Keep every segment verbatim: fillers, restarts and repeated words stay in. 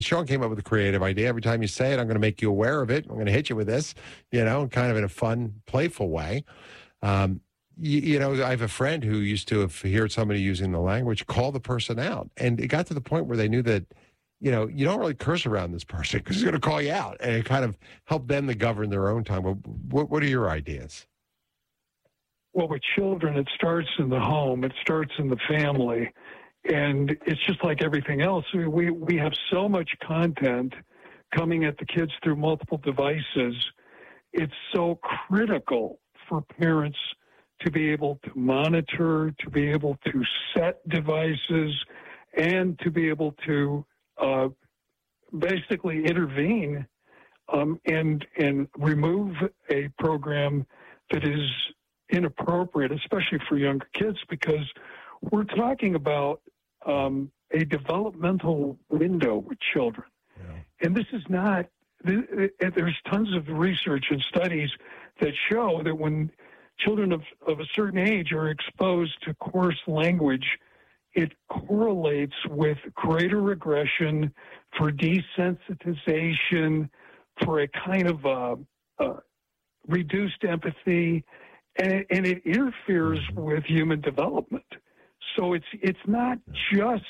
Sean came up with a creative idea. Every time you say it, I'm going to make you aware of it. I'm going to hit you with this, you know, kind of in a fun, playful way. Um, you, you know, I have a friend who used to have heard somebody using the language, call the person out. And it got to the point where they knew that, you know, you don't really curse around this person because he's going to call you out. And it kind of helped them to govern their own time. What, what are your ideas? Well, with children, it starts in the home. It starts in the family. And it's just like everything else. We we have so much content coming at the kids through multiple devices. It's so critical for parents to be able to monitor, to be able to set devices, and to be able to uh, basically intervene um, and and remove a program that is inappropriate, especially for younger kids, because we're talking about um, a developmental window with children. Yeah. And this is not, there's tons of research and studies that show that when children of, of a certain age are exposed to coarse language, it correlates with greater regression, for desensitization, for a kind of uh, uh, reduced empathy, and, and it interferes with human development. So it's it's not just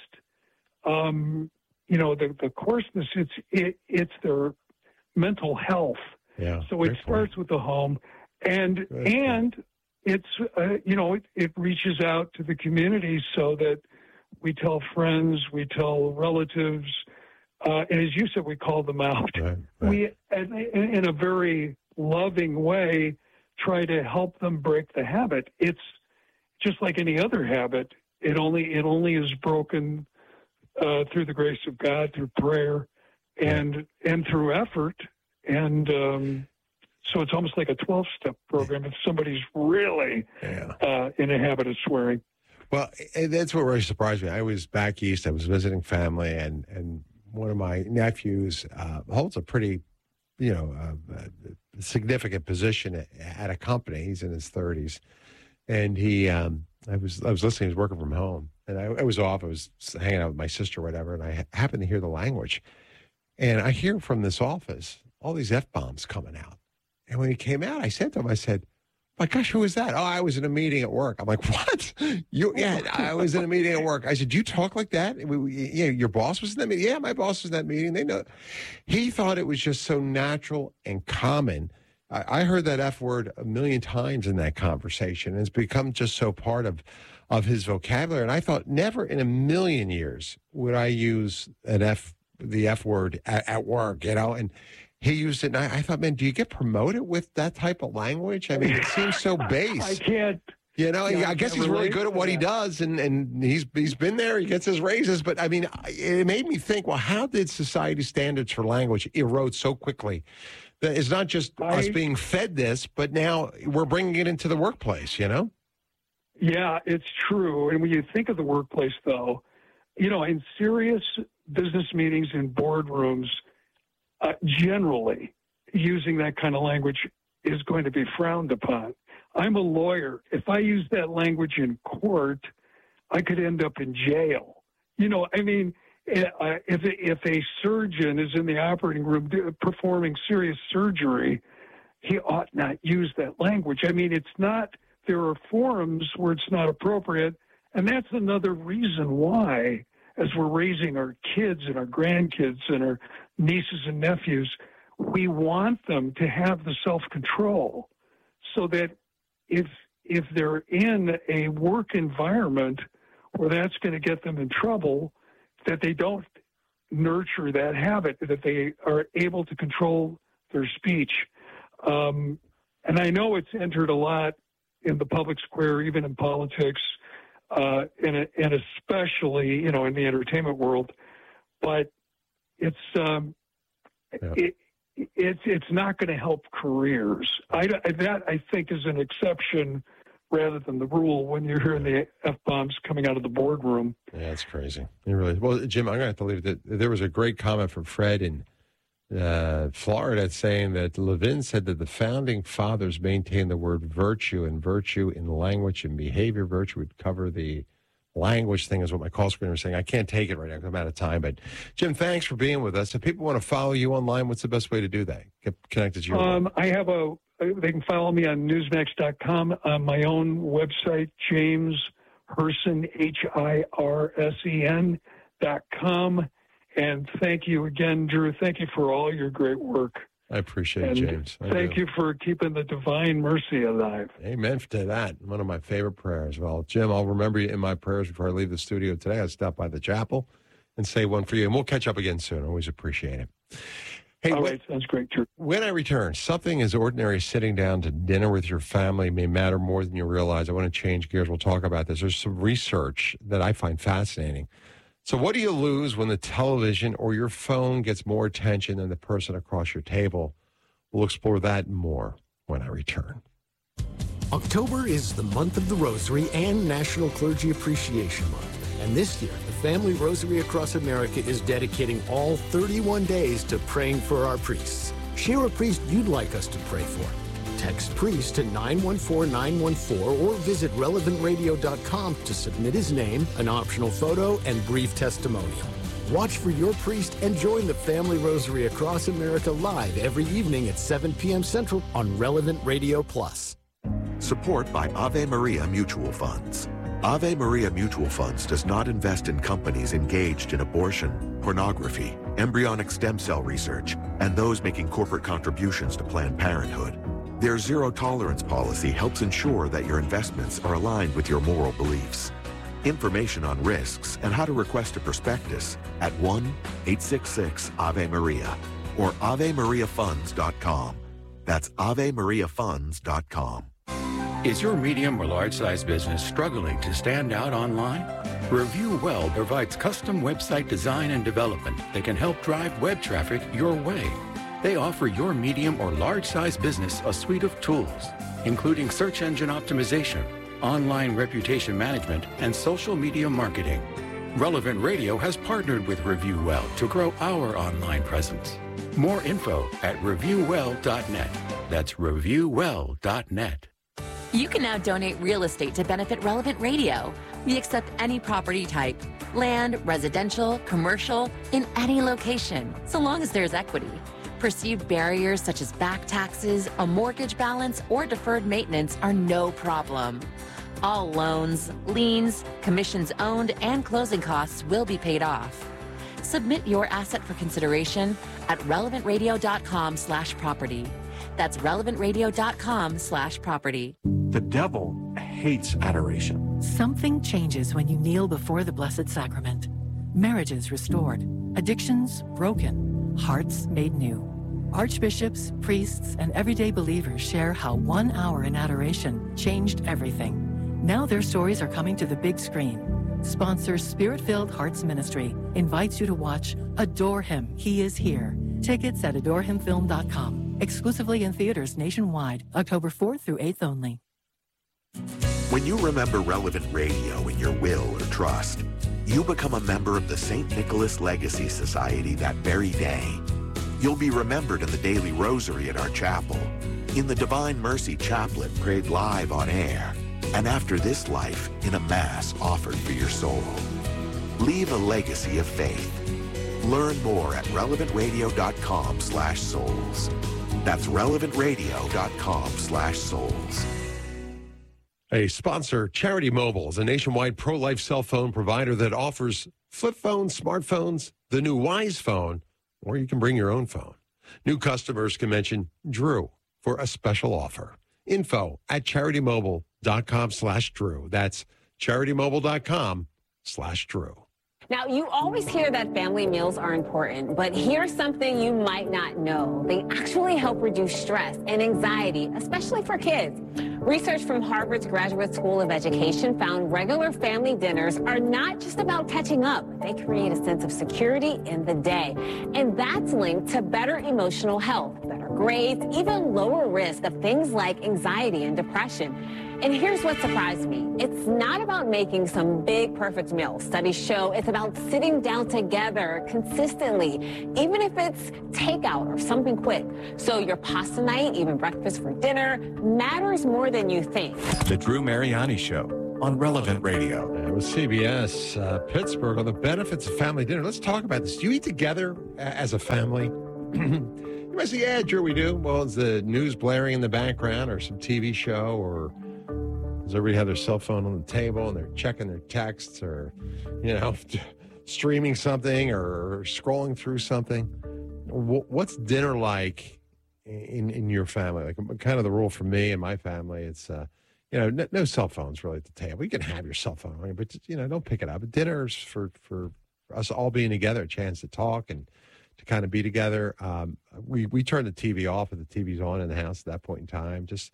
um, you know the, the coarseness; it's it, it's their mental health. Yeah. So it starts point. with the home, and Good and point. it's uh, you know it, it reaches out to the community so that we tell friends, we tell relatives, uh, and as you said, we call them out. Right, right. We in, in a very loving way try to help them break the habit. It's just like any other habit. It only it only is broken uh, through the grace of God, through prayer, and and through effort. And um, so it's almost like a twelve-step program if somebody's really yeah. uh, in a habit of swearing. Well, that's what really surprised me. I was back east. I was visiting family, and, and one of my nephews uh, holds a pretty, you know, uh, significant position at a company. He's in his thirties, and he. Um, I was I was listening. He was working from home, and I, I was off. I was hanging out with my sister or whatever, and I happened to hear the language. And I hear from this office all these F-bombs coming out. And when he came out, I said to him, I said, my gosh, who was that? Oh, I was in a meeting at work. I'm like, what? You? Yeah, I was in a meeting at work. I said, you talk like that? We, we, yeah, your boss was in that meeting? Yeah, my boss was in that meeting. They know. He thought it was just so natural and common. I heard that F word a million times in that conversation, and it's become just so part of, of his vocabulary. And I thought never in a million years would I use an F, the F word at, at work, you know, and he used it. And I, I thought, man, do you get promoted with that type of language? I mean, it seems so base. I can't. You know, yeah, I guess he's really good at what he does, and, and he's he's been there. He gets his raises. But, I mean, it made me think, well, how did society's standards for language erode so quickly? It's not just I, us being fed this, but now we're bringing it into the workplace, you know? Yeah, it's true. And when you think of the workplace, though, you know, in serious business meetings in boardrooms, uh, generally using that kind of language is going to be frowned upon. I'm a lawyer. If I use that language in court, I could end up in jail. You know, I mean... Uh, if if a surgeon is in the operating room do, performing serious surgery, he ought not use that language. I mean, it's not, there are forums where it's not appropriate, and that's another reason why, as we're raising our kids and our grandkids and our nieces and nephews, we want them to have the self-control so that if if they're in a work environment where that's going to get them in trouble, that they don't nurture that habit, that they are able to control their speech. Um, and I know it's entered a lot in the public square, even in politics, uh, and, and especially, you know, in the entertainment world. But it's um, yeah. it, it's it's not going to help careers. I, that, I think, is an exception rather than the rule when you're hearing the F-bombs coming out of the boardroom. Yeah, that's crazy. It really is. Well, Jim, I'm going to have to leave it. There was a great comment from Fred in uh, Florida saying that Levin said that the founding fathers maintained the word virtue, and virtue in language and behavior. Virtue would cover the language thing is what my call screener is saying. I can't take it right now because I'm out of time. But, Jim, thanks for being with us. If people want to follow you online, what's the best way to do that? Get connected to your um, I have a, they can follow me on Newsmax dot com, on my own website, James Hirsen, H I R S E N dot com. And thank you again, Drew. Thank you for all your great work. I appreciate and it, James. I thank do. you for keeping the divine mercy alive. Amen to that. One of my favorite prayers. Well, Jim, I'll remember you in my prayers before I leave the studio today. I'll stop by the chapel and say one for you. And we'll catch up again soon. Always appreciate it. Hey, all when, right, sounds great, Drew. When I return, something as ordinary as sitting down to dinner with your family may matter more than you realize. I want to change gears. We'll talk about this. There's some research that I find fascinating. So what do you lose when the television or your phone gets more attention than the person across your table? We'll explore that more when I return. October is the month of the Rosary and National Clergy Appreciation Month. And this year, the Family Rosary Across America is dedicating all thirty-one days to praying for our priests. Share a priest you'd like us to pray for. Text priest to nine one four nine one four or visit relevant radio dot com to submit his name, an optional photo, and brief testimonial. Watch for your priest and join the Family Rosary Across America live every evening at seven p.m. Central on Relevant Radio Plus. Support by Ave Maria Mutual Funds. Ave Maria Mutual Funds does not invest in companies engaged in abortion, pornography, embryonic stem cell research, and those making corporate contributions to Planned Parenthood. Their zero-tolerance policy helps ensure that your investments are aligned with your moral beliefs. Information on risks and how to request a prospectus at one eight six six Ave Maria or ave maria funds dot com. That's ave maria funds dot com. Is your medium or large size business struggling to stand out online? Review Well provides custom website design and development that can help drive web traffic your way. They offer your medium or large size business a suite of tools, including search engine optimization, online reputation management, and social media marketing. Relevant Radio has partnered with Review Well to grow our online presence. More info at review well dot net. That's review well dot net. You can now donate real estate to benefit Relevant Radio. We accept any property type, land, residential, commercial, in any location, so long as there's equity. Perceived barriers such as back taxes, a mortgage balance, or deferred maintenance are no problem. All loans, liens, commissions owned, and closing costs will be paid off. Submit your asset for consideration at relevant radio dot com slash property. That's relevant radio dot com slash property. The devil hates adoration. Something changes when you kneel before the Blessed Sacrament. Marriages restored, addictions broken, hearts made new. Archbishops, priests, and everyday believers share how one hour in adoration changed everything. Now their stories are coming to the big screen. Sponsor Spirit-Filled Hearts Ministry invites you to watch Adore Him, He Is Here. Tickets at adore him film dot com. Exclusively in theaters nationwide, October fourth through eighth only. When you remember Relevant Radio in your will or trust, you become a member of the Saint Nicholas Legacy Society that very day. You'll be remembered in the daily rosary at our chapel, in the Divine Mercy Chaplet prayed live on air, and after this life, in a Mass offered for your soul. Leave a legacy of faith. Learn more at relevant radio dot com slash souls. That's relevant radio dot com slash souls. A sponsor, Charity Mobile, is a nationwide pro-life cell phone provider that offers flip phones, smartphones, the new Wise phone, or you can bring your own phone. New customers can mention Drew for a special offer. Info at charity mobile dot com slash Drew. That's charity mobile dot com slash Drew. Now, you always hear that family meals are important, but here's something you might not know. They actually help reduce stress and anxiety, especially for kids. Research from Harvard's Graduate School of Education found regular family dinners are not just about catching up. They create a sense of security in the day. And that's linked to better emotional health, better grades, even lower risk of things like anxiety and depression. And here's what surprised me. It's not about making some big, perfect meal. Studies show it's about sitting down together consistently, even if it's takeout or something quick. So your pasta night, even breakfast for dinner, matters more than you think. The Drew Mariani Show, on Relevant Radio. And with C B S uh, Pittsburgh on the benefits of family dinner. Let's talk about this. Do you eat together a- as a family? You might say, yeah, Drew, we do. Well, is the news blaring in the background or some T V show, or does everybody have their cell phone on the table and they're checking their texts or, you know, streaming something or scrolling through something? What's dinner like in, in your family? Like, kind of the rule for me and my family, it's, uh, you know, no, no cell phones really at the table. You can have your cell phone on you, but, you know, don't pick it up. But dinner's for, for us all being together, a chance to talk and to kind of be together. Um, we, we turn the T V off if the T V's on in the house at that point in time. Just,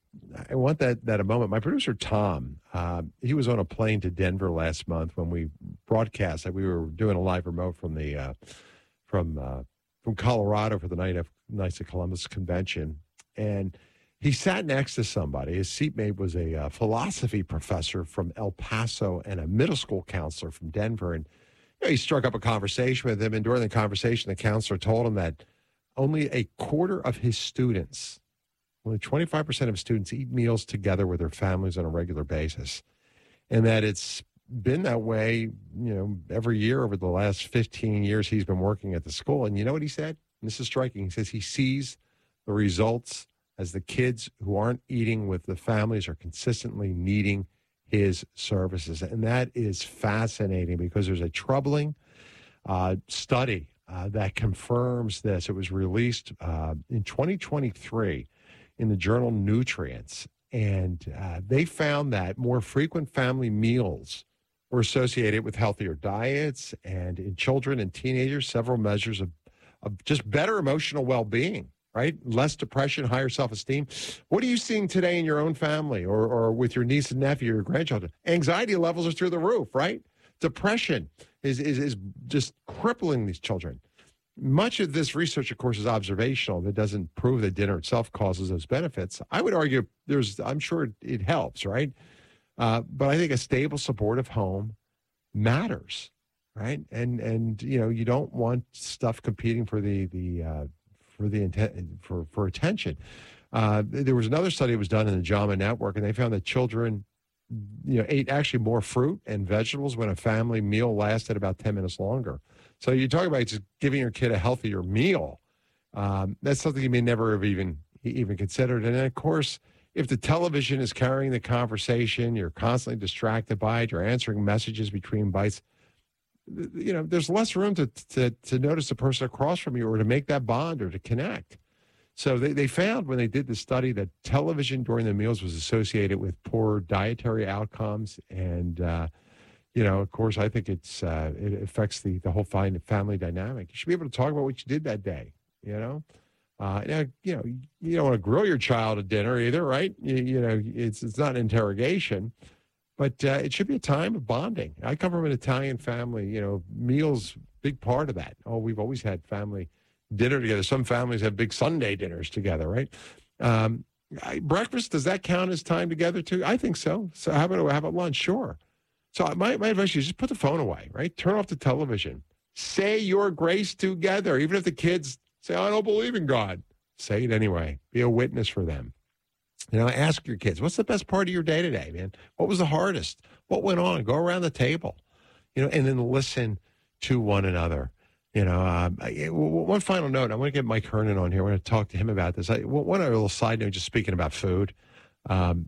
I want that, that a moment. My producer, Tom, uh, he was on a plane to Denver last month when we broadcast. We were doing a live remote from the, uh, from, uh, from Colorado for the night of Knights of Columbus convention. And he sat next to somebody. His seatmate was a uh, philosophy professor from El Paso and a middle school counselor from Denver. And you know, he struck up a conversation with him. And during the conversation, the counselor told him that only a quarter of his students, only twenty-five percent of students eat meals together with their families on a regular basis. And that it's been that way, you know, every year over the last fifteen years he's been working at the school. And you know what he said? And this is striking. He says he sees the results as the kids who aren't eating with the families are consistently needing his services. And that is fascinating because there's a troubling uh, study uh, that confirms this. It was released uh, in twenty twenty-three in the journal Nutrients. And uh, they found that more frequent family meals were associated with healthier diets, and in children and teenagers, several measures of, of just better emotional well-being. Right? Less depression, higher self-esteem. What are you seeing today in your own family or, or with your niece and nephew or your grandchildren? Anxiety levels are through the roof, right? Depression is, is, is just crippling these children. Much of this research, of course, is observational. It doesn't prove that dinner itself causes those benefits. I would argue there's, I'm sure it helps, right? Uh, but I think a stable, supportive home matters, right? And, and you know, you don't want stuff competing for the, the, uh, for the intent for, for attention. Uh, there was another study that was done in the JAMA Network, and they found that children, you know, ate actually more fruit and vegetables when a family meal lasted about ten minutes longer. So you're talking about just giving your kid a healthier meal. Um, that's something you may never have even even considered. And then, of course, if the television is carrying the conversation, you're constantly distracted by it, you're answering messages between bites, you know, there's less room to, to to notice the person across from you or to make that bond or to connect. So they, they found when they did the study that television during the meals was associated with poor dietary outcomes. And, uh, you know, of course, I think it's uh, it affects the, the whole family dynamic. You should be able to talk about what you did that day, you know. Uh, now, you know, you don't want to grill your child at dinner either, right? You, you know, it's it's not an interrogation. But uh, it should be a time of bonding. I come from an Italian family, you know, meals, big part of that. Oh, we've always had family dinner together. Some families have big Sunday dinners together, right? Um, I, breakfast, does that count as time together too? I think so. So how about, how about lunch? Sure. So my, my advice is just put the phone away, right? Turn off the television. Say your grace together. Even if the kids say, I don't believe in God, say it anyway. Be a witness for them. You know, ask your kids, what's the best part of your day today, man? What was the hardest? What went on? Go around the table, you know, and then listen to one another. You know, um, one final note. I want to get Mike Hernon on here. I want to talk to him about this. I, one other little side note, just speaking about food. Um,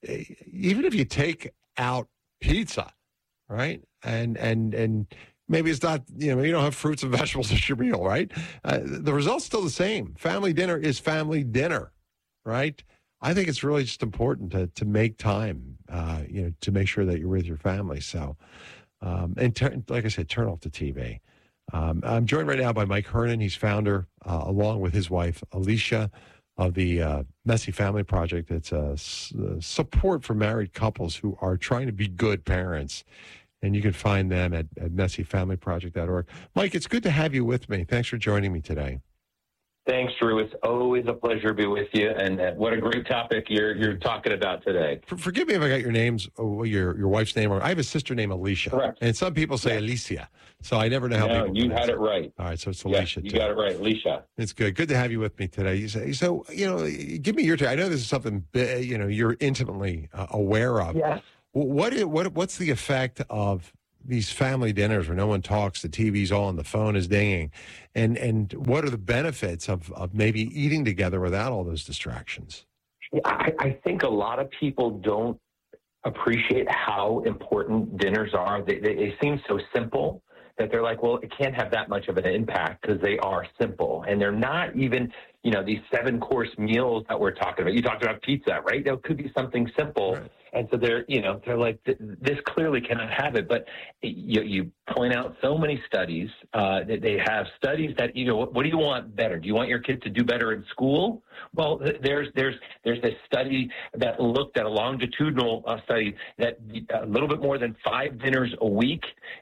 even if you take out pizza, right, and and and maybe it's not, you know, you don't have fruits and vegetables as your meal, right? Uh, the result's still the same. Family dinner is family dinner, right? I think it's really just important to to make time, uh, you know, to make sure that you're with your family. So, um, and ter- like I said, turn off the T V. Um, I'm joined right now by Mike Hernon. He's founder, uh, along with his wife, Alicia, of the uh, Messy Family Project. It's a s- support for married couples who are trying to be good parents. And you can find them at, at messy family project dot org. Mike, it's good to have you with me. Thanks for joining me today. Thanks, Drew. It's always a pleasure to be with you, and uh, what a great topic you're you're talking about today. For, forgive me if I got your names, or your your wife's name, or I have a sister named Alicia. Correct. And some people say yes. Alicia, so I never know how no, people. you had it right. All right, so it's Alicia. Yes, you too. got it right, Alicia. It's good. Good to have you with me today. You say, so, you know, give me your take. I know this is something you know you're intimately uh, aware of. Yes. What is, what what's the effect of these family dinners where no one talks, the T V's on, the phone is dinging, and and what are the benefits of of maybe eating together without all those distractions? I, I think a lot of people don't appreciate how important dinners are. They, they, they seem so simple that they're like, well, it can't have that much of an impact because they are simple. And they're not even, you know, these seven-course meals that we're talking about. You talked about pizza, right? That could be something simple. Right. And so they're, you know, they're like, this clearly cannot have it. But you, you point out so many studies uh, that they have studies that, you know, what, what do you want better? Do you want your kid to do better in school? Well, there's there's there's this study that looked at a longitudinal uh, study that a little bit more than five dinners a week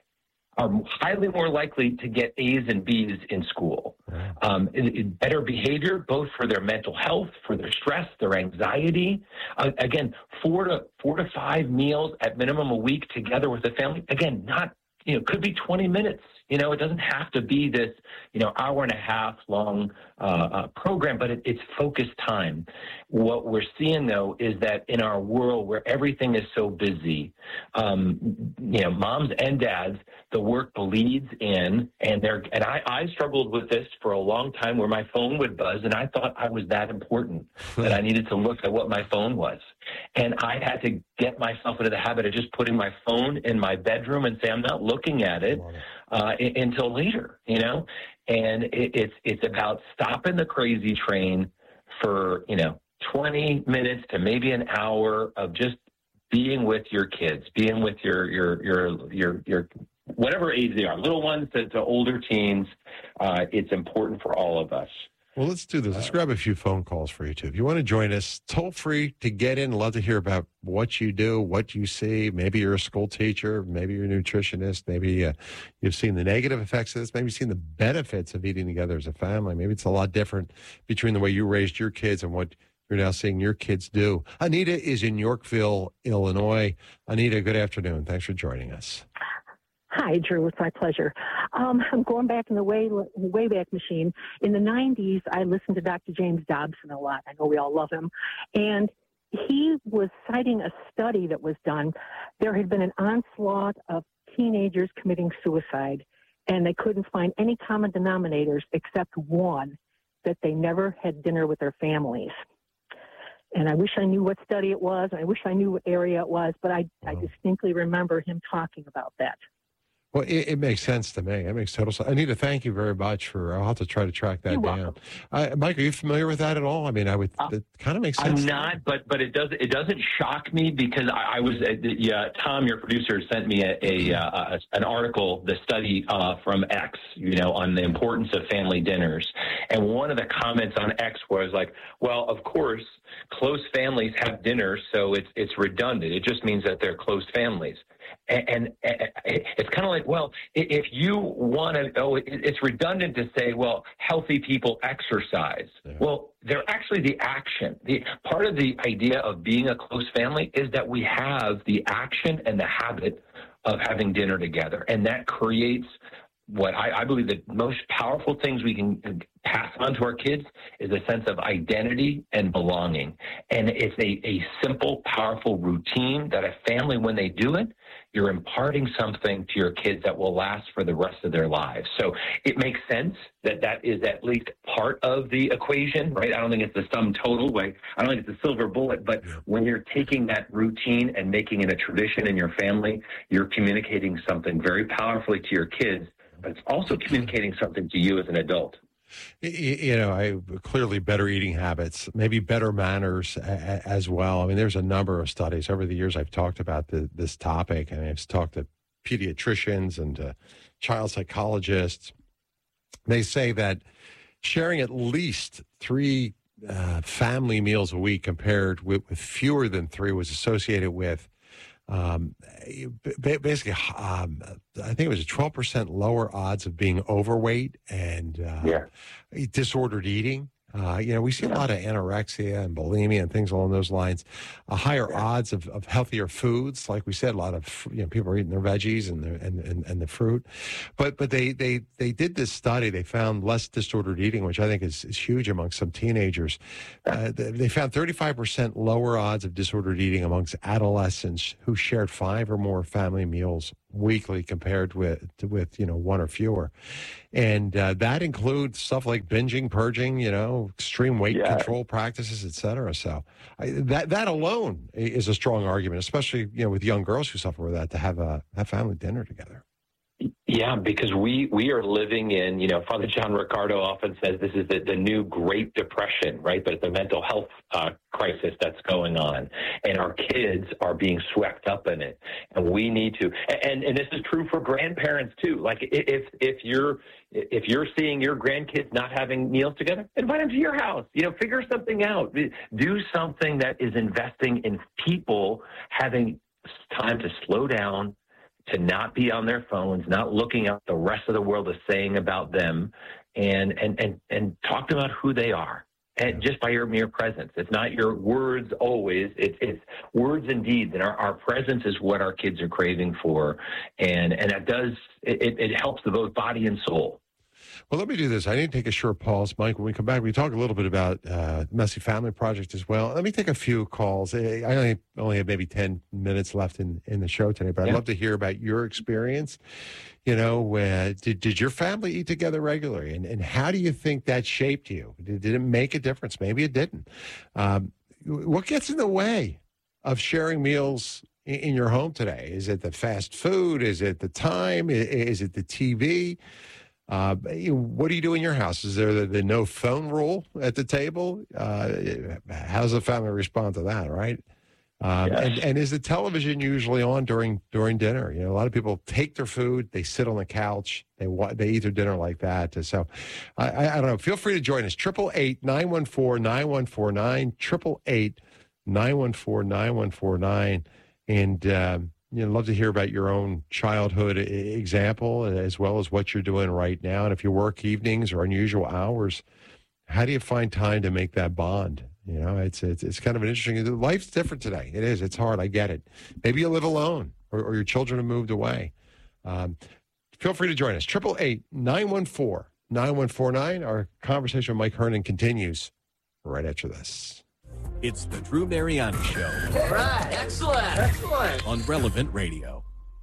are highly more likely to get A's and B's in school. Um, it, it, better behavior, both for their mental health, for their stress, their anxiety. Uh, again, four to four to five meals at minimum a week together with the family. Again, not, you know, could be twenty minutes. You know, it doesn't have to be this, you know, hour and a half long uh, uh, program, but it, it's focused time. What we're seeing, though, is that in our world where everything is so busy, um, you know, moms and dads, the work bleeds in, and they're, and I, I struggled with this for a long time where my phone would buzz, and I thought I was that important that I needed to look at what my phone was. And I had to get myself into the habit of just putting my phone in my bedroom and say, I'm not looking at it uh, until later, you know? And it, it's, it's about stopping the crazy train for, you know, twenty minutes to maybe an hour of just being with your kids, being with your, your, your, your, your, whatever age they are, little ones to, to older teens. Uh, it's important for all of us. Well, let's do this. Let's grab a few phone calls for you, too. If you want to join us, toll free to get in. Love to hear about what you do, what you see. Maybe you're a school teacher. Maybe you're a nutritionist. Maybe uh, you've seen the negative effects of this. Maybe you've seen the benefits of eating together as a family. Maybe it's a lot different between the way you raised your kids and what you're now seeing your kids do. Anita is in Yorkville, Illinois. Anita, good afternoon. Thanks for joining us. Hi, Drew. It's my pleasure. Um, I'm going back in the way, way back machine. In the nineties, I listened to Doctor James Dobson a lot. I know we all love him. And he was citing a study that was done. There had been an onslaught of teenagers committing suicide, and they couldn't find any common denominators except one, that they never had dinner with their families. And I wish I knew what study it was, and I wish I knew what area it was, but I, I distinctly remember him talking about that. Well, it, it makes sense to me. It makes total sense. Anita, thank you very much for, I'll have to try to track that You're down. welcome. Uh, Mike, are you familiar with that at all? I mean, I would, it kind of makes sense. I'm not, but but it does it doesn't shock me because I, I was, uh, yeah, Tom, your producer, sent me a, a, uh, an article, the study uh, from X, you know, on the importance of family dinners. And one of the comments on X was like, well, of course, close families have dinners, so it's it's redundant. It just means that they're close families. And, and, and it's kind of like, well, if you want to, oh, it's redundant to say, well, healthy people exercise. Yeah. Well, they're actually the action. The part of the idea of being a close family is that we have the action and the habit of having dinner together. And that creates what I, I believe the most powerful things we can pass on to our kids is a sense of identity and belonging. And it's a, a simple, powerful routine that a family, when they do it, you're imparting something to your kids that will last for the rest of their lives. So it makes sense that that is at least part of the equation, right? I don't think it's the sum total. Like, I don't think it's a silver bullet, but when you're taking that routine and making it a tradition in your family, you're communicating something very powerfully to your kids, but it's also communicating something to you as an adult. You know, I clearly better eating habits, maybe better manners a, a, as well. I mean, there's a number of studies over the years I've talked about the, this topic, and I've talked to pediatricians and to child psychologists. They say that sharing at least three uh, family meals a week compared with, with fewer than three was associated with Um, basically, um, I think it was a twelve percent lower odds of being overweight and uh, yeah. disordered eating. Uh, you know, we see a lot of anorexia and bulimia and things along those lines. A higher yeah. odds of, of healthier foods, like we said, a lot of you know people are eating their veggies and their, and, and and the fruit. But but they they they did this study. They found less disordered eating, which I think is, is huge amongst some teenagers. Uh, they, they found thirty-five percent lower odds of disordered eating amongst adolescents who shared five or more family meals weekly compared with with you know one or fewer. And uh, that includes stuff like binging, purging, you know, extreme weight yeah. control practices, et cetera. So I, that that alone is a strong argument, especially you know with young girls who suffer with that, to have a have family dinner together. Yeah, because we, we are living in, you know, Father John Riccardo often says this is the, the new Great Depression, right? But it's a mental health uh, crisis that's going on. And our kids are being swept up in it. And we need to, and, and this is true for grandparents too. Like if, if you're, if you're seeing your grandkids not having meals together, invite them to your house, you know, figure something out. Do something that is investing in people having time to slow down, to not be on their phones, not looking at what the rest of the world is saying about them, and and and, and talk to them about who they are, and just by your mere presence. It's not your words always, it's it's words and deeds, and our, our presence is what our kids are craving for, and and that does, it, it helps both body and soul. Well, let me do this. I need to take a short pause, Mike. When we come back, we talk a little bit about uh, Messy Family Project as well. Let me take a few calls. I only, only have maybe ten minutes left in, in the show today, but I'd yeah. love to hear about your experience. You know, uh, did, did your family eat together regularly? And, and how do you think that shaped you? Did, did it make a difference? Maybe it didn't. Um, what gets in the way of sharing meals in, in your home today? Is it the fast food? Is it the time? Is, is it the T V? Uh, what do you do in your house? Is there the, the no phone rule at the table? Uh, how's the family respond to that, right? Um, yes. and, and is the television usually on during during dinner? You know, a lot of people take their food, they sit on the couch, they they eat their dinner like that. So, I, I don't know. Feel free to join us. Triple eight nine one four nine one four nine. Triple eight nine one four nine one four nine. And um, you know, love to hear about your own childhood example, as well as what you're doing right now. And if you work evenings or unusual hours, how do you find time to make that bond? You know, it's it's it's kind of an interesting. Life's different today. It is. It's hard. I get it. Maybe you live alone, or, or your children have moved away. Um, feel free to join us. Triple eight nine one four nine one four nine. Our conversation with Mike Hernon continues right after this. It's the Drew Mariani Show. All right. Excellent. Excellent. On Relevant Radio.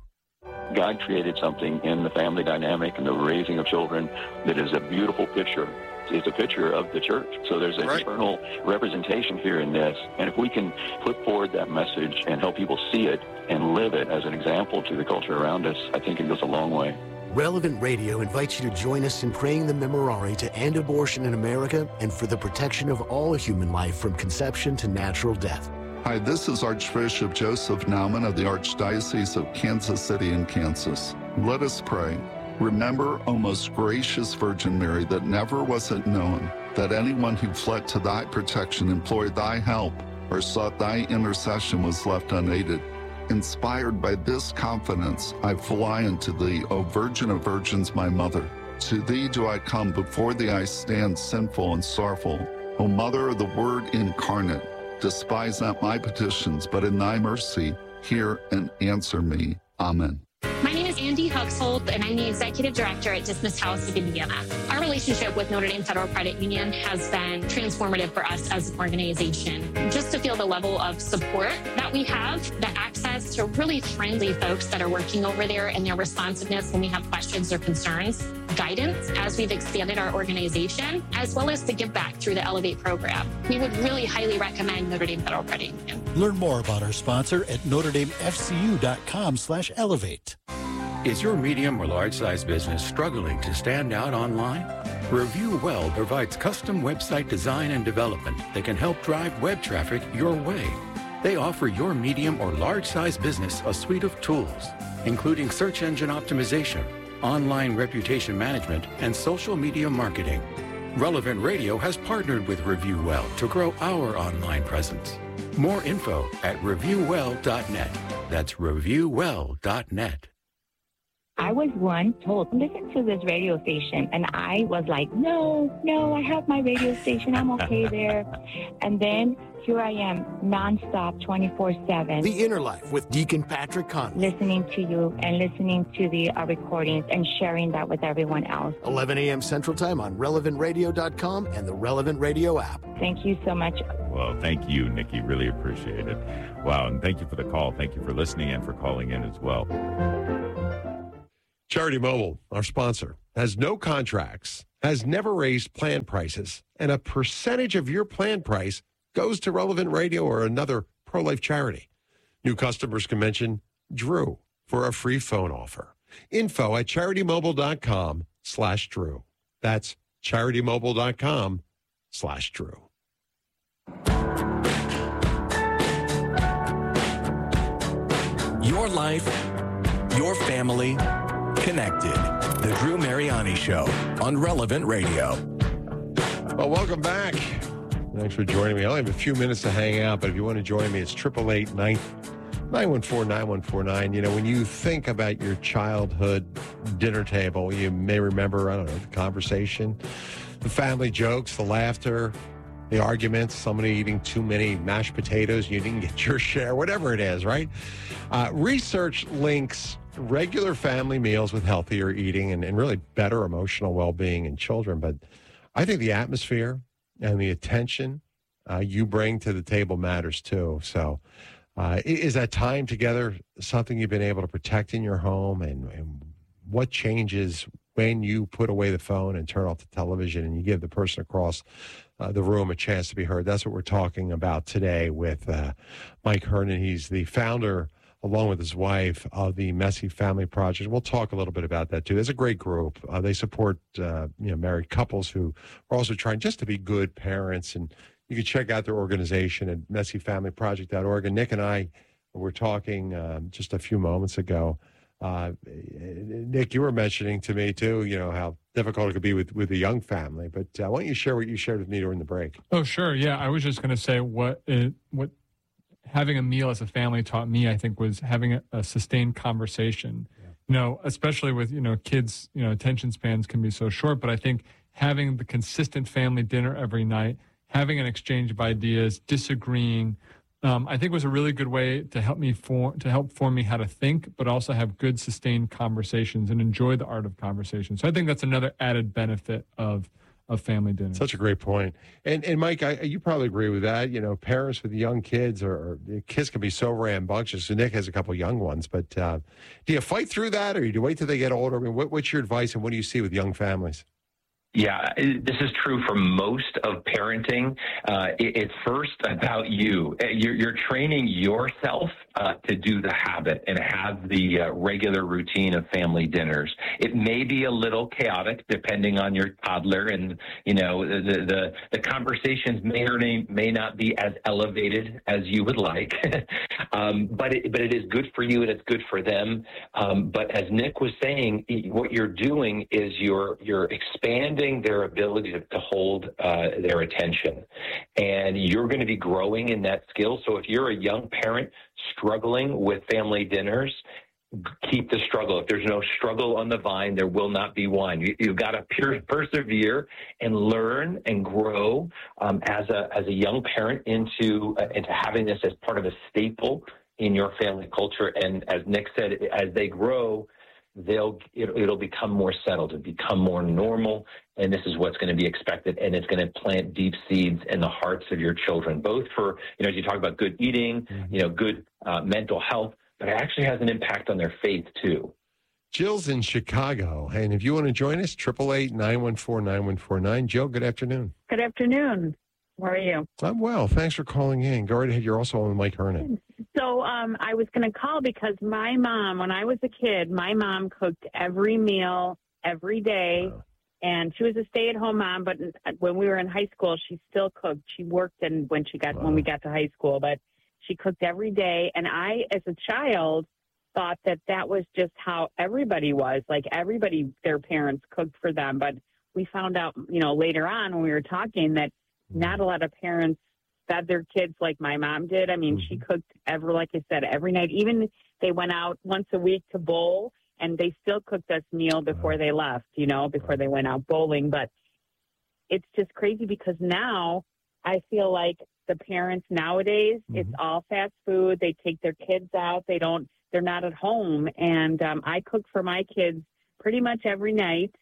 God created something in the family dynamic and the raising of children that is a beautiful picture. It's a picture of the church. So there's an right. eternal representation here in this. And if we can put forward that message and help people see it and live it as an example to the culture around us, I think it goes a long way. Relevant Radio invites you to join us in praying the Memorare to end abortion in America and for the protection of all human life from conception to natural death. Hi, this is Archbishop Joseph Naumann of the Archdiocese of Kansas City in Kansas. Let us pray. Remember, O most gracious Virgin Mary, that never was it known that anyone who fled to thy protection, implored thy help, or sought thy intercession was left unaided. Inspired by this confidence, I fly unto thee, O Virgin of Virgins, my mother. To thee do I come, before thee I stand sinful and sorrowful. O Mother of the Word incarnate, despise not my petitions, but in thy mercy, hear and answer me. Amen. My name is Andy Huxhold, and I'm the Executive Director at Dismiss House of Indiana. Our relationship with Notre Dame Federal Credit Union has been transformative for us as an organization. Just to feel the level of support that we have, the access to really friendly folks that are working over there, and their responsiveness when we have questions or concerns, guidance as we've expanded our organization, as well as the give back through the Elevate program. We would really highly recommend Notre Dame Federal Credit Union. Learn more about our sponsor at notre dame f c u dot com slash elevate. Is your medium or large size business struggling to stand out online? Review Well provides custom website design and development that can help drive web traffic your way. They offer your medium or large size business a suite of tools, including search engine optimization, online reputation management, and social media marketing. Relevant Radio has partnered with Review Well to grow our online presence. More info at review well dot net. That's review well dot net. I was once told, listen to this radio station. And I was like, no, no, I have my radio station. I'm okay there. And then here I am, nonstop, twenty-four seven. The Inner Life with Deacon Patrick Conley. Listening to you and listening to the uh, recordings and sharing that with everyone else. eleven a.m. Central Time on relevant radio dot com and the Relevant Radio app. Thank you so much. Well, thank you, Nikki. Really appreciate it. Wow, and thank you for the call. Thank you for listening and for calling in as well. Charity Mobile, our sponsor, has no contracts, has never raised plan prices, and a percentage of your plan price goes to Relevant Radio or another pro-life charity. New customers can mention Drew for a free phone offer. Info at charitymobile.com slash Drew. That's charitymobile.com slash Drew. Your life, your family, connected. The Drew Mariani Show on Relevant Radio. Well, welcome back. Thanks for joining me. I only have a few minutes to hang out, but if you want to join me, it's eight eight eight, nine one four, nine one four nine. You know, when you think about your childhood dinner table, you may remember, I don't know, the conversation, the family jokes, the laughter, the arguments, somebody eating too many mashed potatoes, you didn't get your share, whatever it is, right? Uh, research links regular family meals with healthier eating and, and really better emotional well-being in children. But I think the atmosphere and the attention uh, you bring to the table matters too. So uh, is that time together something you've been able to protect in your home? And, and what changes when you put away the phone and turn off the television and you give the person across uh, the room a chance to be heard? That's what we're talking about today with uh, Mike Hernon. He's the founder, along with his wife, of the Messy Family Project. We'll talk a little bit about that, too. There's a great group. Uh, they support uh, you know, married couples who are also trying just to be good parents. And you can check out their organization at messy family project dot org. And Nick and I were talking um, just a few moments ago. Uh, Nick, you were mentioning to me, too, you know, how difficult it could be with, with a young family. But uh, why don't you share what you shared with me during the break? Oh, sure. Yeah, I was just going to say what it, what having a meal as a family taught me, I think, was having a, a sustained conversation. Yeah. You know, especially with, you know, kids, you know, attention spans can be so short. But I think having the consistent family dinner every night, having an exchange of ideas, disagreeing, Um, I think was a really good way to help me form to help form me how to think, but also have good sustained conversations and enjoy the art of conversation. So I think that's another added benefit of of family dinner. Such a great point. And and Mike, I, you probably agree with that. You know, parents with young kids or, or kids can be so rambunctious. So Nick has a couple young ones, but uh, do you fight through that, or do you wait till they get older? I mean, what, what's your advice, and what do you see with young families? Yeah, this is true for most of parenting. Uh, it, it's first about you. You're, you're training yourself uh, to do the habit and have the uh, regular routine of family dinners. It may be a little chaotic depending on your toddler, and you know the the, the conversations may or may not be as elevated as you would like. um, but it, but it is good for you and it's good for them. Um, but as Nick was saying, what you're doing is you're you're expanding their ability to, to hold uh, their attention. And you're going to be growing in that skill. So if you're a young parent struggling with family dinners, keep the struggle. If there's no struggle on the vine, there will not be wine. You, you've got to per- persevere and learn and grow um, as a as a young parent into uh, into having this as part of a staple in your family culture. And as Nick said, as they grow, they'll it'll, it'll become more settled and become more normal, and this is what's going to be expected, and it's going to plant deep seeds in the hearts of your children, both for, you know, as you talk about good eating, mm-hmm. you know, good uh, mental health, but it actually has an impact on their faith too. Jill's in Chicago, and if you want to join us, eight eight eight, nine one four, nine one four nine. Jill, good afternoon. Good afternoon. How are you? I'm well. Thanks for calling in. Go right ahead. You're also on with Mike Hernon. So um, I was going to call because my mom, when I was a kid, my mom cooked every meal every day. Wow. And she was a stay-at-home mom, but when we were in high school, she still cooked. She worked in when she got wow. when we got to high school, but she cooked every day. And I, as a child, thought that that was just how everybody was. Like everybody, their parents cooked for them. But we found out, you know, later on when we were talking that not a lot of parents fed their kids like my mom did. I mean, mm-hmm. she cooked every, like I said, every night. Even they went out once a week to bowl, and they still cooked us meal before they left, you know, before they went out bowling. But it's just crazy because now I feel like the parents nowadays, mm-hmm. it's all fast food. They take their kids out. They don't, they're not at home. And um, I cook for my kids pretty much every night.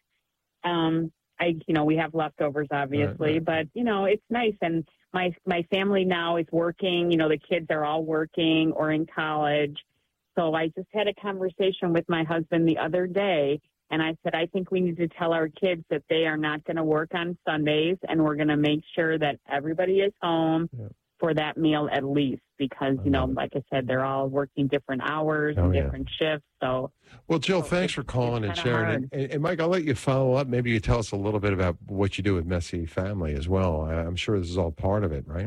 Um, I, you know, we have leftovers, obviously, right, right. but, you know, it's nice. And my, my family now is working, you know, the kids are all working or in college. So I just had a conversation with my husband the other day, and I said, I think we need to tell our kids that they are not going to work on Sundays, and we're going to make sure that everybody is home yeah. for that meal at least, because, you know, like I said, they're all working different hours oh, and different yeah. shifts. So, well, Jill, so thanks for calling and sharing. And, and Mike, I'll let you follow up. Maybe you tell us a little bit about what you do with Messy Family as well. I'm sure this is all part of it, right?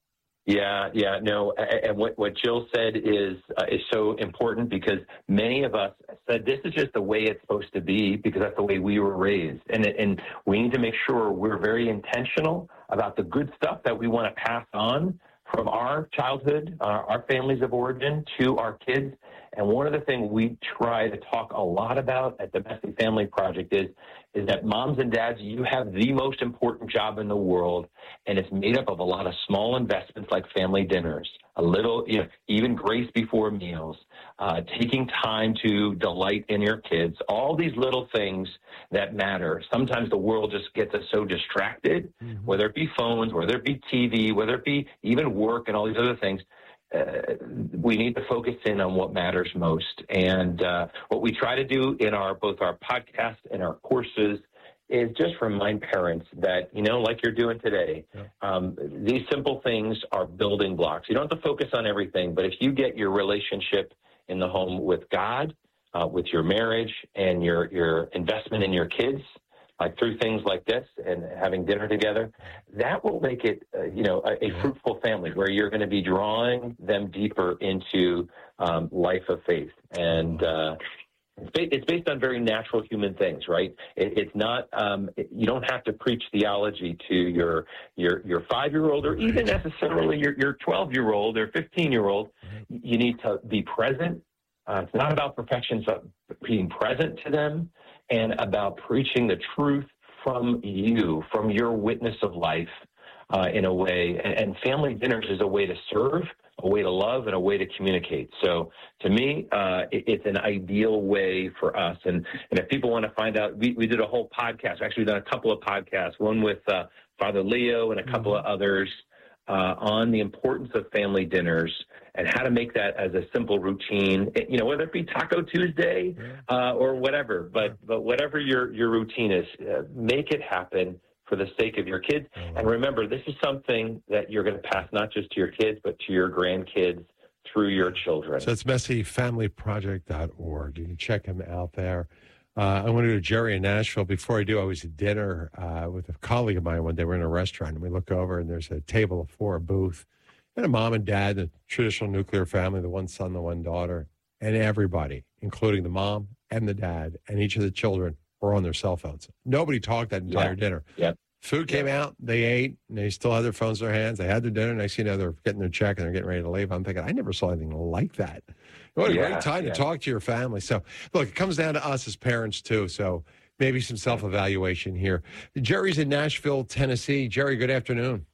Yeah, yeah, no, and what, what Jill said is uh, is so important because many of us said this is just the way it's supposed to be because that's the way we were raised, and and we need to make sure we're very intentional about the good stuff that we want to pass on from our childhood, uh, our families of origin to our kids. And one of the things we try to talk a lot about at the Messy Family Project is, is that moms and dads, you have the most important job in the world, and it's made up of a lot of small investments like family dinners, a little, you know, even grace before meals, uh, taking time to delight in your kids, all these little things that matter. Sometimes the world just gets us so distracted, mm-hmm. whether it be phones, whether it be T V, whether it be even work and all these other things. Uh, we need to focus in on what matters most. And uh, what we try to do in our both our podcast and our courses is just remind parents that, you know, like you're doing today, yeah. um, these simple things are building blocks. You don't have to focus on everything, but if you get your relationship in the home with God, uh, with your marriage and your, your investment in your kids, like through things like this and having dinner together, that will make it, uh, you know, a, a fruitful family where you're going to be drawing them deeper into um, life of faith. And uh, it's, ba- it's based on very natural human things, right? It, it's not, um, it, you don't have to preach theology to your your your five-year-old or even necessarily your your twelve-year-old or fifteen-year-old. You need to be present. Uh, it's not about perfection, it's being present to them and about preaching the truth from you, from your witness of life uh, in a way. And, and family dinners is a way to serve, a way to love, and a way to communicate. So to me, uh, it, it's an ideal way for us. And, and if people want to find out, we, we did a whole podcast. Actually, we've done a couple of podcasts, one with uh, Father Leo and a couple mm-hmm. of others uh, on the importance of family dinners and how to make that as a simple routine, you know, whether it be Taco Tuesday uh, or whatever, but but whatever your, your routine is, uh, make it happen for the sake of your kids. And remember, this is something that you're going to pass not just to your kids, but to your grandkids through your children. So it's Messy Family Project dot org. You can check them out there. Uh, I want to go to Jerry in Nashville. Before I do, I was at dinner uh, with a colleague of mine one day. We're in a restaurant, and we look over, and there's a table of four, a booth, and a mom and dad, the traditional nuclear family, the one son, the one daughter, and everybody, including the mom and the dad, and each of the children were on their cell phones. Nobody talked that entire yeah. dinner. Yep. Food came yep. out, they ate, and they still had their phones in their hands. They had their dinner, and I see now they're getting their check, and they're getting ready to leave. I'm thinking, I never saw anything like that. What a yeah, great time yeah. to talk to your family. So, look, it comes down to us as parents, too, so maybe some self-evaluation here. Jerry's in Nashville, Tennessee. Jerry, good afternoon.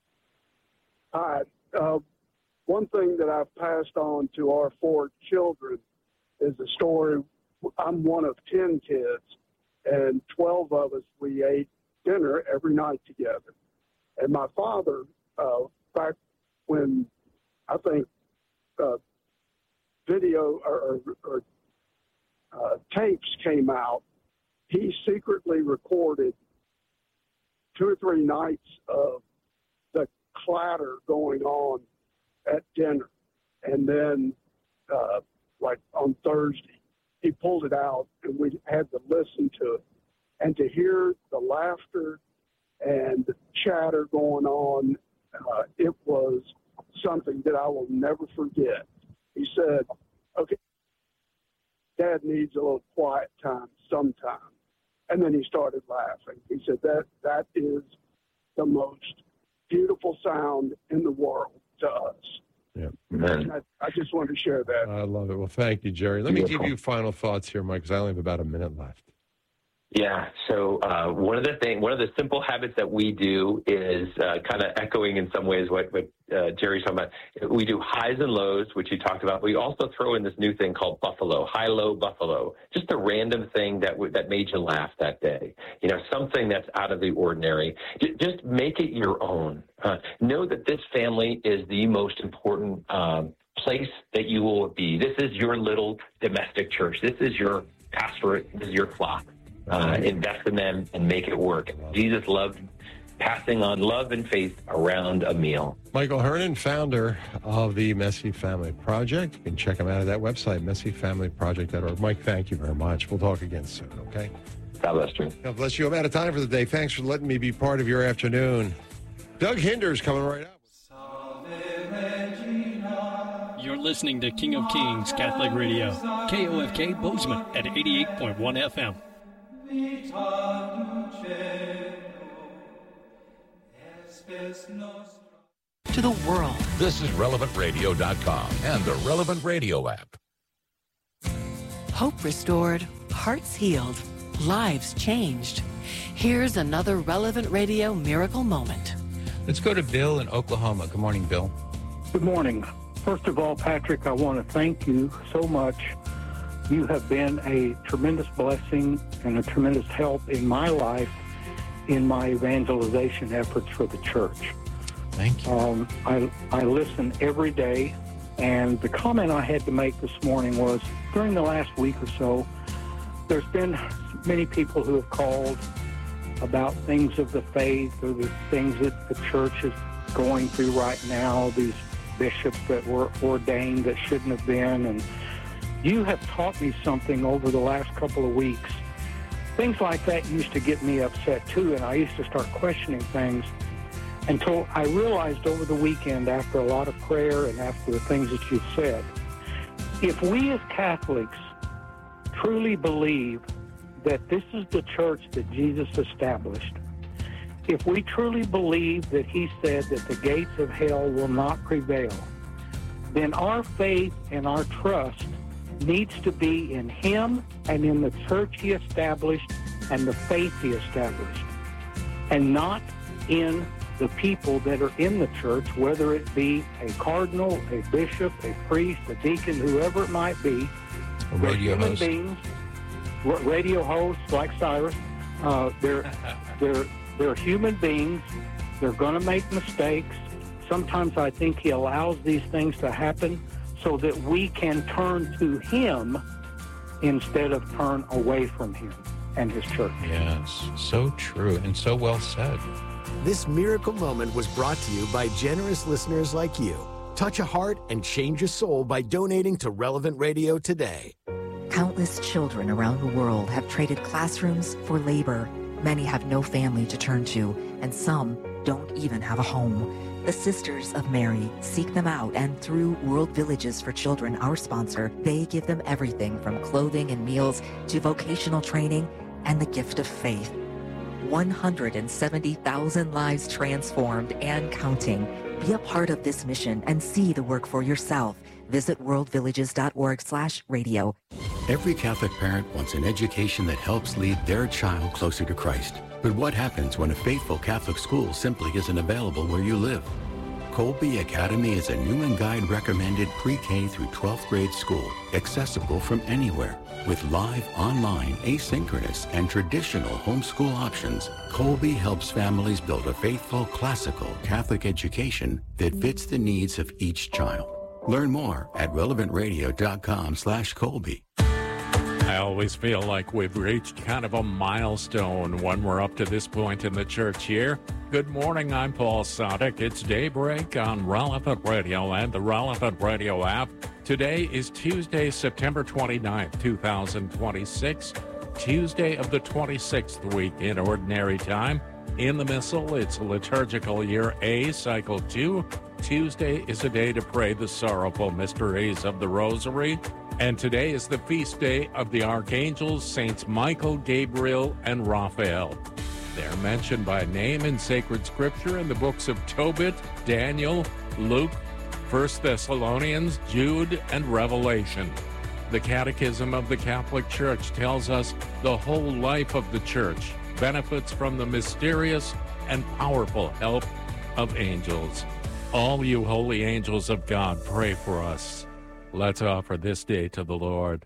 Hi. Uh, one thing that I've passed on to our four children is a story. I'm one of ten kids, and twelve of us, we ate dinner every night together. And my father, uh, back when I think uh, video or, or, or uh, tapes came out, he secretly recorded two or three nights of the clatter going on at dinner. And then, uh, like on Thursday, he pulled it out and we had to listen to it. And to hear the laughter and the chatter going on, uh, it was something that I will never forget. He said, okay, Dad needs a little quiet time sometime. And then he started laughing. He said, that that is the most beautiful sound in the world to us. Yeah. I, I just wanted to share that. I love it. Well, thank you, Jerry. Let me give you final thoughts here, Mike, because I only have about a minute left. Yeah. So uh, one of the thing, one of the simple habits that we do is uh, kind of echoing in some ways what, what uh, Jerry's talking about. We do highs and lows, which you talked about. We also throw in this new thing called Buffalo, high-low Buffalo, just a random thing that w- that made you laugh that day. You know, something that's out of the ordinary. J- just make it your own. Uh, know that this family is the most important um, place that you will be. This is your little domestic church. This is your pastorate. This is your flock. Uh, invest in them and make it work. Jesus loved passing on love and faith around a meal. Michael Hernon, founder of the Messy Family Project. You can check him out at that website, messy family project dot org. Mike, thank you very much. We'll talk again soon, okay? God bless you. God bless you. I'm out of time for the day. Thanks for letting me be part of your afternoon. Doug Hinder's coming right up. You're listening to King of Kings Catholic Radio, K O F K Bozeman at eighty-eight point one F M. To the world. This is relevant radio dot com and the Relevant Radio app. Hope restored, hearts healed, lives changed. Here's another Relevant Radio miracle moment. Let's go to Bill in Oklahoma. Good morning, Bill. Good morning. First of all, Patrick, I want to thank you so much. You have been a tremendous blessing and a tremendous help in my life in my evangelization efforts for the church. Thank you. Um, I, I listen every day, and the comment I had to make this morning was during the last week or so, there's been many people who have called about things of the faith or the things that the church is going through right now, these bishops that were ordained that shouldn't have been, and you have taught me something over the last couple of weeks. Things like that used to get me upset too, and I used to start questioning things until I realized over the weekend, after a lot of prayer and after the things that you've said, if we as Catholics truly believe that this is the church that Jesus established, if we truly believe that he said that the gates of hell will not prevail, then our faith and our trust needs to be in him and in the church he established and the faith he established, and not in the people that are in the church, whether it be a cardinal, a bishop, a priest, a deacon, whoever it might be. A radio they're human host. beings, radio hosts like Cyrus. Uh, they're they're they're human beings. They're going to make mistakes. Sometimes I think he allows these things to happen so that we can turn to him instead of turn away from him and his church. Yes, so true and so well said. This miracle moment was brought to you by generous listeners like you. Touch a heart and change a soul by donating to Relevant Radio today. Countless children around the world have traded classrooms for labor. Many have no family to turn to, and some don't even have a home. The Sisters of Mary seek them out, and through World Villages for Children, our sponsor, they give them everything from clothing and meals to vocational training and the gift of faith. one hundred seventy thousand lives transformed and counting. Be a part of this mission and see the work for yourself. Visit world villages dot org slash radio. Every Catholic parent wants an education that helps lead their child closer to Christ. But what happens when a faithful Catholic school simply isn't available where you live? Colby Academy is a Newman Guide recommended pre-K through twelfth grade school, accessible from anywhere. With live, online, asynchronous, and traditional homeschool options, Colby helps families build a faithful, classical Catholic education that fits the needs of each child. Learn more at relevant radio dot com slash Colby. I always feel like we've reached kind of a milestone when we're up to this point in the church year. Good morning, I'm Paul Sadek. It's Daybreak on Relevant Radio and the Relevant Radio app. Today is Tuesday, September twenty-ninth, two thousand twenty-six, Tuesday of the twenty-sixth week in Ordinary Time. In the Missal, it's liturgical year A, cycle two. Tuesday is a day to pray the sorrowful mysteries of the Rosary. And today is the feast day of the archangels, Saints Michael, Gabriel, and Raphael. They're mentioned by name in sacred scripture in the books of Tobit, Daniel, Luke, First Thessalonians, Jude, and Revelation. The Catechism of the Catholic Church tells us the whole life of the Church benefits from the mysterious and powerful help of angels. All you holy angels of God, pray for us. Let's offer this day to the Lord.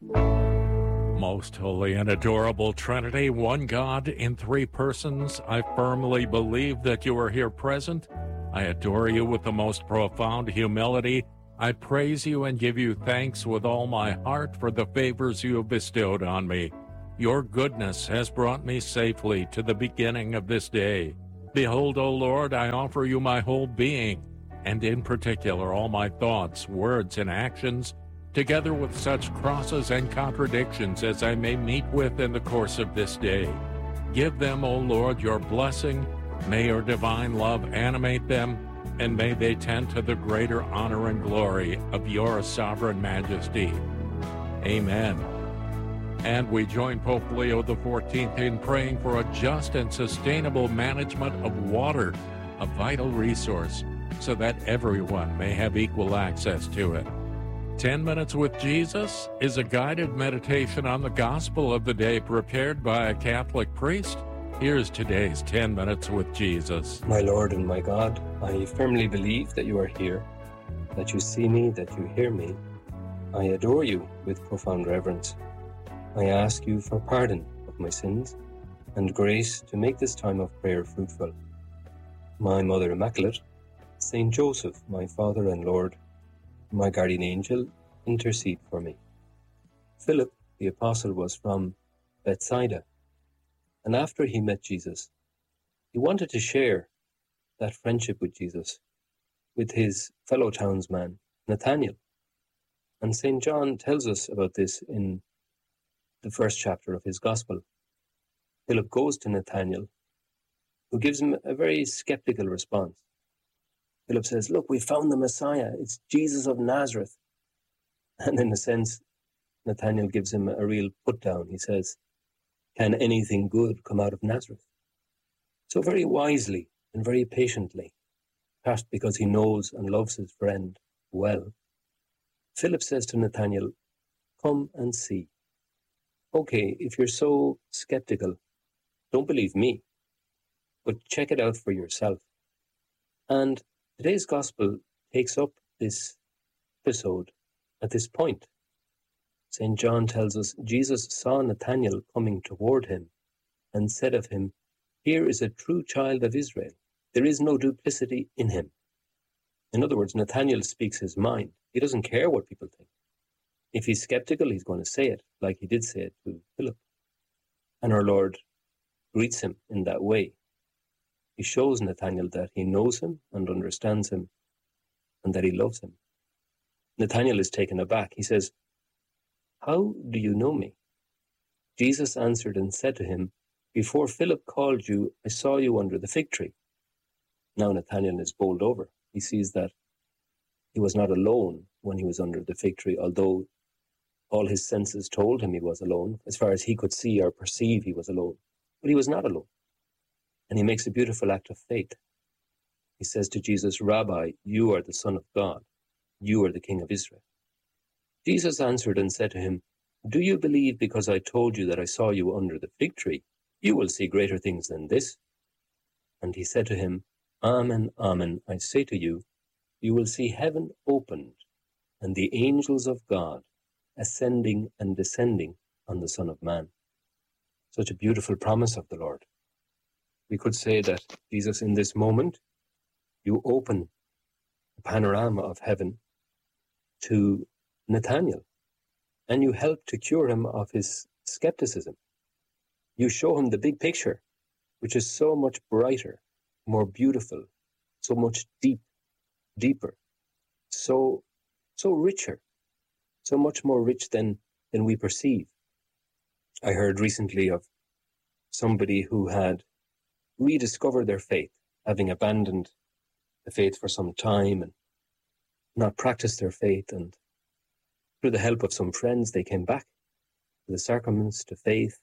Most holy and adorable Trinity, one God in three persons, I firmly believe that you are here present. I adore you with the most profound humility. I praise you and give you thanks with all my heart for the favors you have bestowed on me. Your goodness has brought me safely to the beginning of this day. Behold, O Lord, I offer you my whole being, and in particular all my thoughts, words, and actions, together with such crosses and contradictions as I may meet with in the course of this day. Give them, O Lord, your blessing. May your divine love animate them, and may they tend to the greater honor and glory of your sovereign majesty. Amen. And we join Pope Leo the fourteenth in praying for a just and sustainable management of water, a vital resource, so that everyone may have equal access to it. Ten Minutes with Jesus is a guided meditation on the gospel of the day prepared by a Catholic priest. Here's today's Ten Minutes with Jesus. My Lord and my God, I firmly believe that you are here, that you see me, that you hear me. I adore you with profound reverence. I ask you for pardon of my sins and grace to make this time of prayer fruitful. My Mother Immaculate, Saint Joseph, my Father and Lord, my guardian angel, intercede for me. Philip, the apostle, was from Bethsaida, and after he met Jesus, he wanted to share that friendship with Jesus with his fellow townsman, Nathanael. And Saint John tells us about this in the first chapter of his gospel. Philip goes to Nathanael, who gives him a very skeptical response. Philip says, look, we found the Messiah. It's Jesus of Nazareth. And in a sense, Nathanael gives him a real put down. He says, can anything good come out of Nazareth? So very wisely and very patiently, perhaps because he knows and loves his friend well, Philip says to Nathanael, come and see. Okay, if you're so skeptical, don't believe me, but check it out for yourself. And today's gospel takes up this episode at this point. Saint John tells us Jesus saw Nathanael coming toward him and said of him, here is a true child of Israel. There is no duplicity in him. In other words, Nathanael speaks his mind. He doesn't care what people think. If he's skeptical, he's going to say it, like he did say it to Philip. And our Lord greets him in that way. He shows Nathanael that he knows him and understands him, and that he loves him. Nathanael is taken aback. He says, how do you know me? Jesus answered and said to him, before Philip called you, I saw you under the fig tree. Now Nathanael is bowled over. He sees that he was not alone when he was under the fig tree, although all his senses told him he was alone. As far as he could see or perceive, he was alone. But he was not alone. And he makes a beautiful act of faith. He says to Jesus, Rabbi, you are the Son of God. You are the King of Israel. Jesus answered and said to him, do you believe because I told you that I saw you under the fig tree? You will see greater things than this. And he said to him, Amen, amen, I say to you, you will see heaven opened and the angels of God ascending and descending on the Son of Man. Such a beautiful promise of the Lord. We could say that, Jesus, in this moment, you open the panorama of heaven to Nathanael, and you help to cure him of his skepticism. You show him the big picture, which is so much brighter, more beautiful, so much deep, deeper, so so richer, so much more rich than, than we perceive. I heard recently of somebody who had rediscovered their faith, having abandoned the faith for some time and not practiced their faith, and through the help of some friends, they came back to the sacraments, to faith,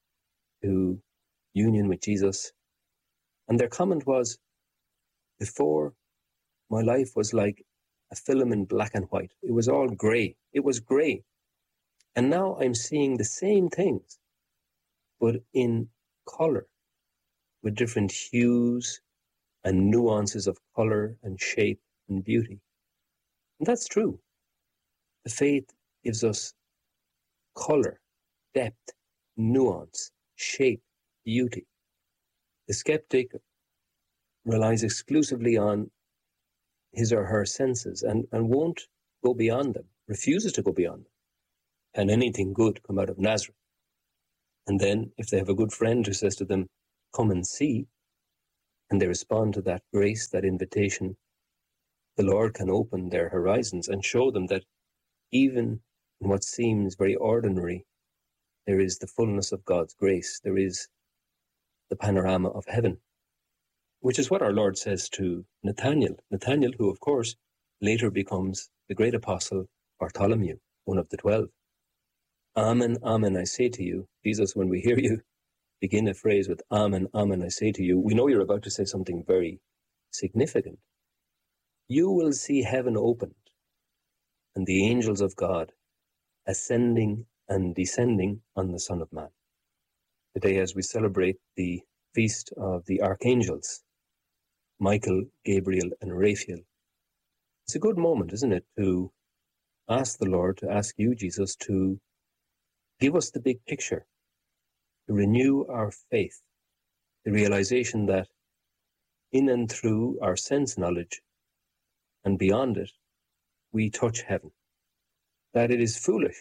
to union with Jesus. And their comment was, before, my life was like a film in black and white. It was all grey. It was grey. And now I'm seeing the same things, but in colour, with different hues and nuances of colour and shape and beauty. And that's true. The faith gives us colour, depth, nuance, shape, beauty. The skeptic relies exclusively on his or her senses and, and won't go beyond them, refuses to go beyond them. Can anything good come out of Nazareth? And then, if they have a good friend who says to them, come and see, and they respond to that grace, that invitation, the Lord can open their horizons and show them that even in what seems very ordinary, there is the fullness of God's grace. There is the panorama of heaven, which is what our Lord says to Nathanael. Nathanael, who, of course, later becomes the great apostle Bartholomew, one of the twelve. Amen, amen, I say to you. Jesus, when we hear you begin a phrase with amen, amen, I say to you, we know you're about to say something very significant. You will see heaven opened and the angels of God ascending and descending on the Son of Man. Today, as we celebrate the feast of the archangels, Michael, Gabriel, and Raphael, it's a good moment, isn't it, to ask the Lord, to ask you, Jesus, to give us the big picture, to renew our faith, the realization that in and through our sense knowledge and beyond it, we touch heaven, that it is foolish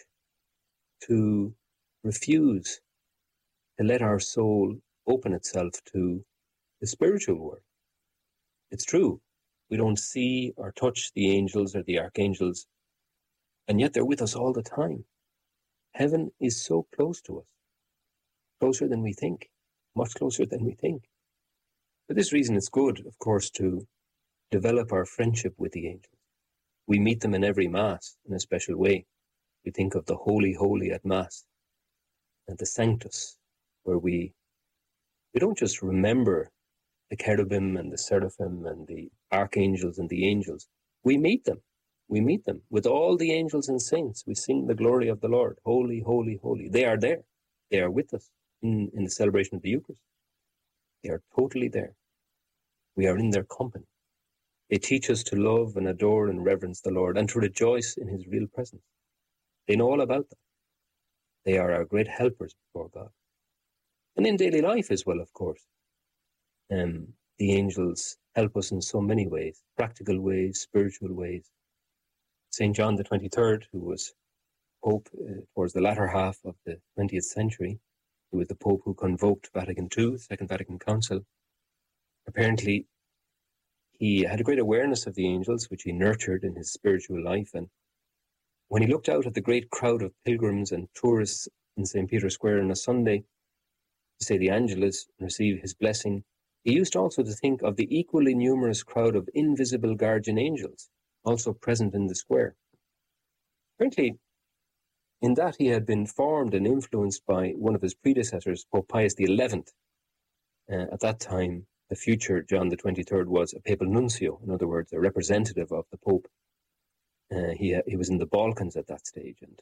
to refuse to let our soul open itself to the spiritual world. It's true, we don't see or touch the angels or the archangels, and yet they're with us all the time. Heaven is so close to us, closer than we think, much closer than we think. For this reason, it's good, of course, to develop our friendship with the angels. We meet them in every Mass in a special way. We think of the Holy, Holy at Mass, and the Sanctus, where we, we don't just remember the cherubim and the seraphim and the archangels and the angels. We meet them. We meet them with all the angels and saints. We sing the glory of the Lord. Holy, holy, holy. They are there. They are with us in, in the celebration of the Eucharist. They are totally there. We are in their company. They teach us to love and adore and reverence the Lord and to rejoice in his real presence. They know all about them. They are our great helpers before God. And in daily life as well, of course. Um, the angels help us in so many ways, practical ways, spiritual ways. Saint John the twenty-third, who was Pope uh, towards the latter half of the twentieth century, who was the Pope who convoked Vatican Two, the Second Vatican Council, apparently he had a great awareness of the angels, which he nurtured in his spiritual life. And when he looked out at the great crowd of pilgrims and tourists in Saint Peter's Square on a Sunday to say the Angelus and receive his blessing, he used also to think of the equally numerous crowd of invisible guardian angels also present in the square. Apparently, in that he had been formed and influenced by one of his predecessors, Pope Pius the eleventh. Uh, at that time, the future John the twenty-third was a papal nuncio, in other words, a representative of the Pope. Uh, he, he was in the Balkans at that stage, and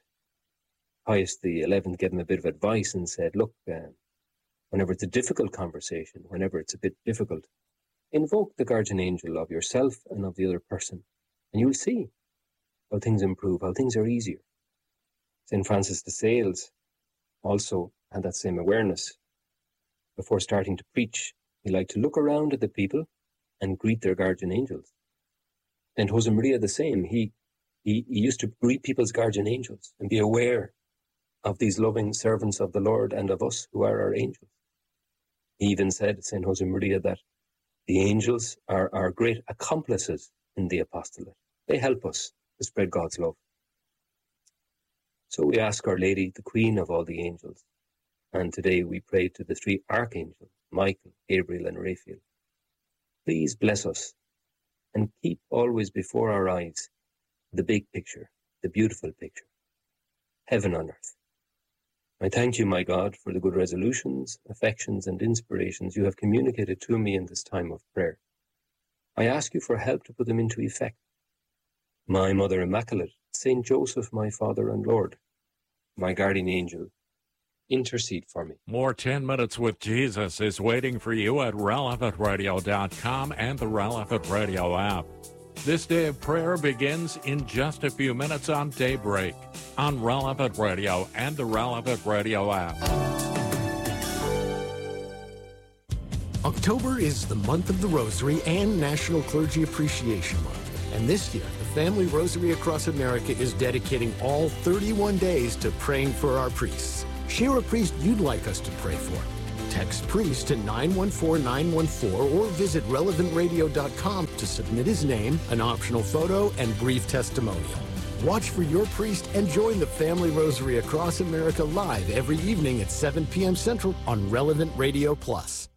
Pius the eleventh gave him a bit of advice and said, look, uh, whenever it's a difficult conversation, whenever it's a bit difficult, invoke the guardian angel of yourself and of the other person, and you'll see how things improve, how things are easier. Saint Francis de Sales also had that same awareness. Before starting to preach, he liked to look around at the people and greet their guardian angels. And Josemaria the same. He, he, he used to greet people's guardian angels and be aware of these loving servants of the Lord and of us who are our angels. He even said, Saint Josemaria, that the angels are our great accomplices in the apostolate. They help us to spread God's love. So we ask Our Lady, the Queen of all the angels, and today we pray to the three archangels, Michael, Gabriel, and Raphael. Please bless us and keep always before our eyes the big picture, the beautiful picture, heaven on earth. I thank you, my God, for the good resolutions, affections, and inspirations you have communicated to me in this time of prayer. I ask you for help to put them into effect. my Mother Immaculate, Saint Joseph, my Father and Lord, my guardian angel, intercede for me. More ten minutes with Jesus is waiting for you at relevant radio dot com and the Relevant Radio app. This day of prayer begins in just a few minutes on Daybreak on Relevant Radio and the Relevant Radio app. October is the month of the Rosary and National Clergy Appreciation Month. And this year, the Family Rosary Across America is dedicating all thirty-one days to praying for our priests. Share a priest you'd like us to pray for. Text priest to nine one four nine one four or visit relevant radio dot com to submit his name, an optional photo, and brief testimonial. Watch for your priest and join the Family Rosary Across America live every evening at seven p.m. Central on Relevant Radio Plus.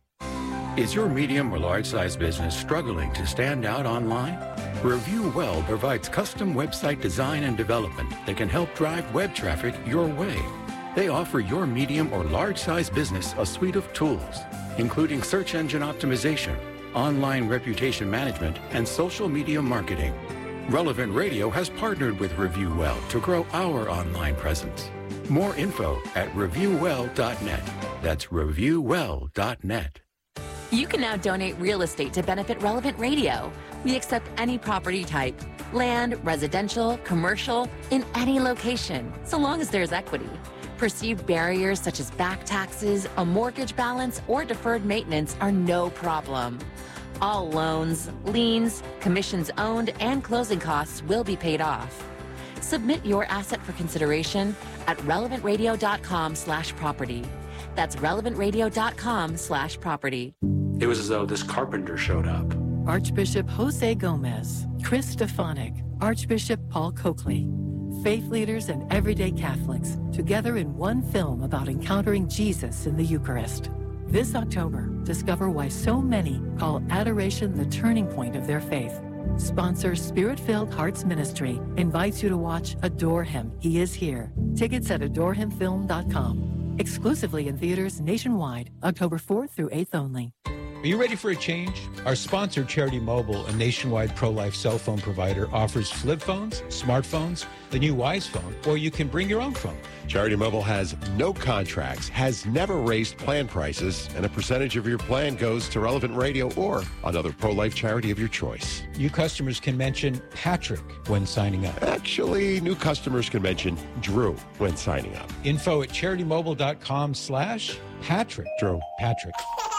Is your medium or large-size business struggling to stand out online? Review Well provides custom website design and development that can help drive web traffic your way. They offer your medium or large-size business a suite of tools, including search engine optimization, online reputation management, and social media marketing. Relevant Radio has partnered with Review Well to grow our online presence. More info at review well dot net. That's review well dot net. You can now donate real estate to benefit Relevant Radio. We accept any property type, land, residential, commercial, in any location, so long as there's equity. Perceived barriers such as back taxes, a mortgage balance, or deferred maintenance are no problem. All loans, liens, commissions owned, and closing costs will be paid off. Submit your asset for consideration at relevant radio dot com slash property. That's relevant radio dot com slash property. It was as though this carpenter showed up. Archbishop Jose Gomez, Chris Stefanik, Archbishop Paul Coakley. Faith leaders and everyday Catholics together in one film about encountering Jesus in the Eucharist. This October, discover why so many call adoration the turning point of their faith. Sponsor Spirit-Filled Hearts Ministry invites you to watch Adore Him, He Is Here. Tickets at adore him film dot com. Exclusively in theaters nationwide, October fourth through eighth only. Are you ready for a change? Our sponsor, Charity Mobile, a nationwide pro-life cell phone provider, offers flip phones, smartphones, the new Wise phone, or you can bring your own phone. Charity Mobile has no contracts, has never raised plan prices, and a percentage of your plan goes to Relevant Radio or another pro-life charity of your choice. New customers can mention Patrick when signing up. Actually, new customers can mention Drew when signing up. Info at charity mobile dot com slash Patrick. Drew. Patrick.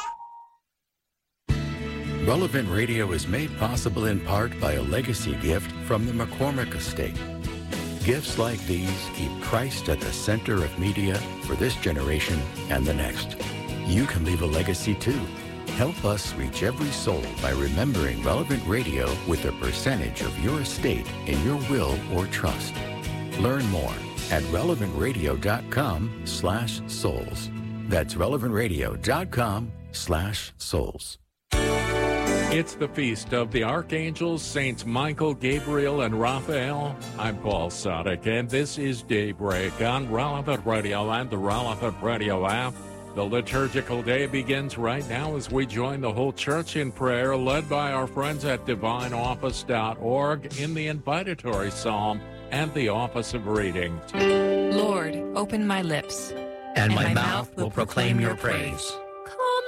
Relevant Radio is made possible in part by a legacy gift from the McCormick Estate. Gifts like these keep Christ at the center of media for this generation and the next. You can leave a legacy too. Help us reach every soul by remembering Relevant Radio with a percentage of your estate in your will or trust. Learn more at relevant radio dot com slash souls. That's relevant radio dot com slash souls. It's the feast of the archangels, Saints Michael, Gabriel, and Raphael. I'm Paul Sadek, and this is Daybreak on Relevant Radio and the Relevant Radio app. The liturgical day begins right now as we join the whole church in prayer, led by our friends at divine office dot org in the invitatory psalm and the office of readings. Lord, open my lips, and my mouth will proclaim your praise.